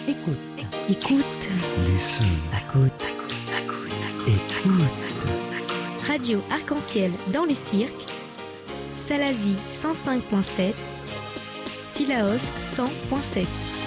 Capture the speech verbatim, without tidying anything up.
Écoute. Écoute. Listen. Écoute. Écoute. Radio Arc-en-Ciel dans les cirques. Salazie cent cinq virgule sept. Sillaos cent virgule sept.